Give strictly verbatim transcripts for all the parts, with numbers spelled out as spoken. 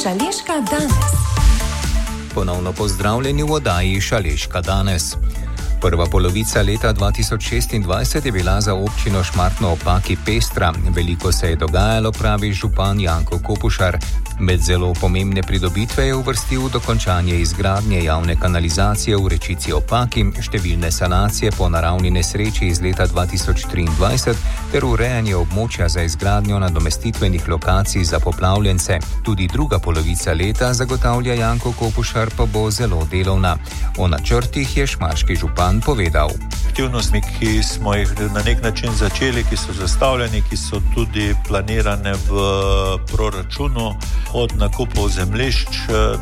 Šaleška danes. Ponovno pozdravljeni v oddaji Šaleška danes. Prva polovica leta dva tisoč šestindvajset je bila za občino Šmartno ob Paki pestra. Veliko se je dogajalo, pravi župan Janko Kopušar. Med zelo pomembne pridobitve je uvrstil dokončanje izgradnje javne kanalizacije v Rečici ob Paki, številne sanacije po naravni nesreči iz leta dva tisoč triindvajset ter urejanje območja za izgradnjo nadomestitvenih lokacij za poplavljence. Tudi druga polovica leta, zagotavlja Janko Kopušar, pa bo zelo delovna. O načrtih je šmarški župan povedal. Aktivnosti, ki smo jih na nek način začeli, ki so zastavljeni, ki so tudi planirane v proračunu, od nakupov zemljišč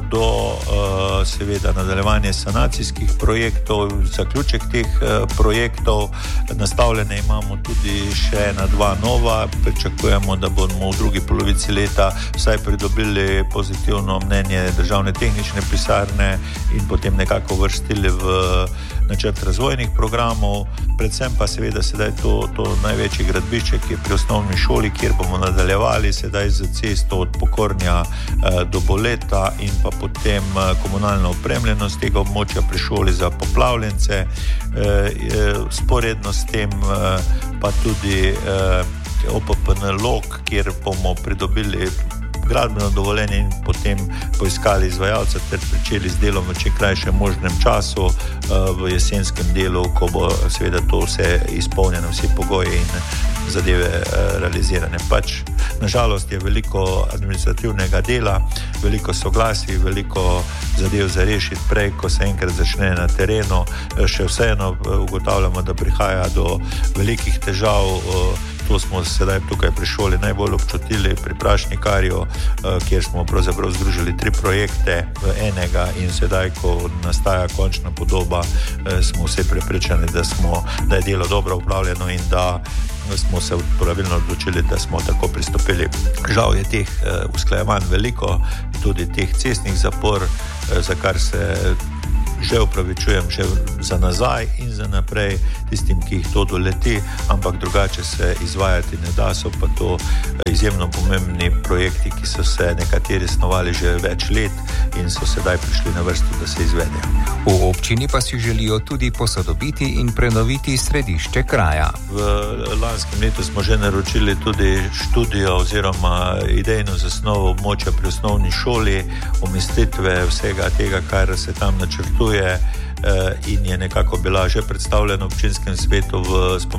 do seveda nadaljevanje sanacijskih projektov, zaključek teh projektov. Nastavljene imamo tudi še ena dva nova. Pričakujemo, da bomo v drugi polovici leta vsaj pridobili pozitivno mnenje državne tehnične pisarne in potem nekako vrstili v načrt razvojnih programov. Predvsem pa seveda sedaj to, to največje gradbišče, ki je pri osnovni šoli, kjer bomo nadaljevali sedaj z cesto od Pokornja eh, do Boleta in pa potem eh, komunalna opremljenost tega območja pri šoli za poplavljence. Eh, eh, sporedno s tem eh, pa tudi eh, O P P N Log, kjer bomo pridobili gradbeno dovoljenje in potem poiskali izvajalca ter pričeli z delom v čim krajšem možnem času v jesenskem delu, ko bo seveda to vse izpolnjeno, vsi pogoji in zadeve realizirane. Pač, nažalost je veliko administrativnega dela, veliko soglasij, veliko zadev za rešiti prej, ko se enkrat začne na terenu. Še vseeno ugotavljamo, da prihaja do velikih težav. To smo sedaj tukaj pri šoli najbolj občutili pri Prašnikarju, kjer smo pravzaprav združili tri projekte v enega in sedaj, ko nastaja končna podoba, smo vse prepričani, da, smo, da je delo dobro upravljeno in da smo se pravilno odločili, da smo tako pristopili. Žal je teh usklajevanj veliko, tudi teh cestnih zapor, za kar se že upravičujem že za nazaj in za naprej tistim, ki jih to doleti, ampak drugače se izvajati ne da. So pa to izjemno pomembni projekti, ki so se nekateri snovali že več let in so sedaj prišli na vrsto, da se izvedejo. V občini pa si želijo tudi posodobiti in prenoviti središče kraja. V lanskem letu smo že naročili tudi študijo oziroma idejno zasnovo območja pri osnovni šoli, umestitve vsega tega, kar se tam načrtuje, in je nekako bila že predstavljena v občinskem svetu v